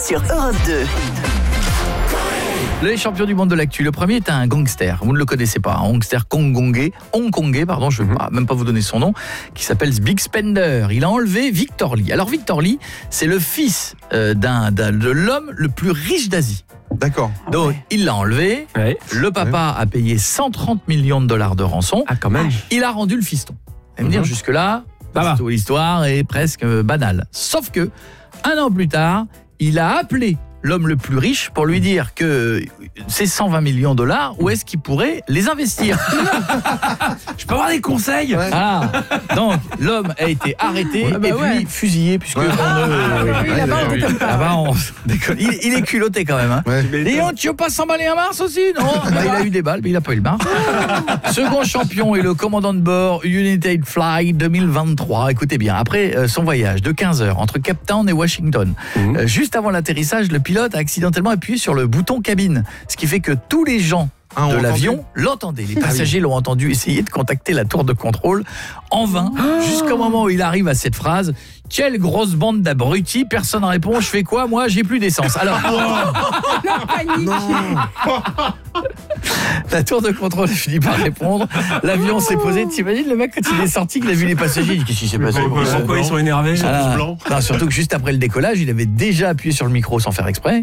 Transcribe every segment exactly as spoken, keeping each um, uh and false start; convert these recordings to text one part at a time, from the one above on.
sur Europe deux. Les champions du monde de l'actu. Le premier est un gangster. Vous ne le connaissez pas. Un gangster hongkongais, hongkongais, pardon, je ne vais même pas vous donner son nom, qui s'appelle Big Spender. Il a enlevé Victor Lee. Alors Victor Lee, c'est le fils euh, d'un, d'un, de l'homme le plus riche d'Asie. D'accord. Donc ouais. il l'a enlevé. Ouais. Le papa ouais. a payé cent trente millions de dollars de rançon. Ah, quand même. Il a rendu le fiston. Et me mm-hmm. dire jusque-là, bah l'histoire est presque banale. Sauf que un an plus tard, il a appelé l'homme le plus riche pour lui dire que ces cent vingt millions de dollars, où est-ce qu'il pourrait les investir? Je peux avoir des conseils? Ouais. Ah, donc l'homme a été arrêté ouais, bah et ouais. puis fusillé puisque ouais. on ne... oui, là-bas, on déconne pas. Ah bah, on... il, il est culotté quand même. Hein. Ouais. Et on tu veux pas s'emballer un Mars aussi? Non, bah, il a eu des balles, mais il a pas eu le Mars. Second champion est le commandant de bord United Flight deux mille vingt-trois. Écoutez bien, après euh, son voyage de quinze heures entre Cape Town et Washington, mmh. euh, juste avant l'atterrissage, le pilote a accidentellement appuyé sur le bouton cabine, ce qui fait que tous les gens ah, de l'avion l'entendaient. Les passagers l'ont entendu essayer de contacter la tour de contrôle en vain, oh. jusqu'au moment où il arrive à cette phrase: quelle grosse bande d'abrutis, personne ne répond, je fais quoi moi, j'ai plus d'essence. Alors la panique. La tour de contrôle a fini par répondre. L'avion s'est posé. T'imagines le mec quand il est sorti, qu'il a vu les passagers, il dit qu'est-ce qui s'est passé? Pourquoi ils sont énervés? Ils sont tous blancs. Non, surtout que juste après le décollage, il avait déjà appuyé sur le micro sans faire exprès.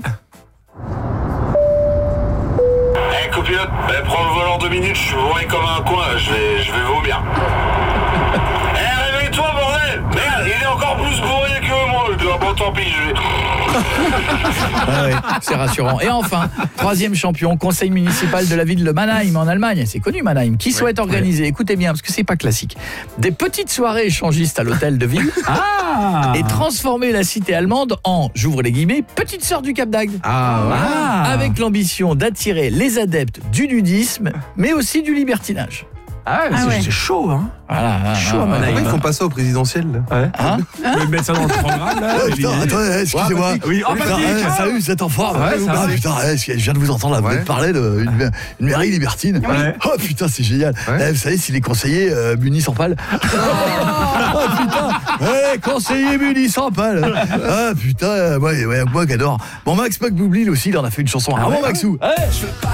Hey copilote, eh, prends le volant deux minutes, je suis bourré comme un coin, je vais, je vais vomir. Eh hey, réveille-toi bordel! Merde, il est encore plus bourré que moi, bon tant pis, je vais... Ah ouais, c'est rassurant. Et enfin, troisième champion, conseil municipal de la ville de Mannheim en Allemagne. C'est connu Mannheim. Qui souhaite ouais, organiser, ouais. écoutez bien parce que c'est pas classique, des petites soirées échangistes à l'hôtel de ville ah et transformer la cité allemande en, j'ouvre les guillemets, petite sœur du Cap d'Agde. Ah, ouais. ah. Avec l'ambition d'attirer les adeptes du nudisme, mais aussi du libertinage. Ah, ouais, ah ouais. C'est chaud, hein. Voilà, chaud ah, à Mannheim. Pourquoi ils font pas ça au présidentiel là? Ouais. Hein? Hein? Ils mettent ça dans le programme là. Oh, putain, attendez, excusez-moi. Oui, oh, putain, hey, salut, vous êtes en forme. Ouais, ah, putain, hey, je viens de vous entendre là, vous ouais. parler d'une une mairie libertine. Ouais. Oh putain, c'est génial. Ouais. Eh, vous savez si les conseillers euh, munis sans pâle. Oh putain, hey, conseiller munis sans pâle. Ah putain, moi, ouais, moi qui adore. Bon, Max Macboublil aussi, il en a fait une chanson. Ah bon, Maxou.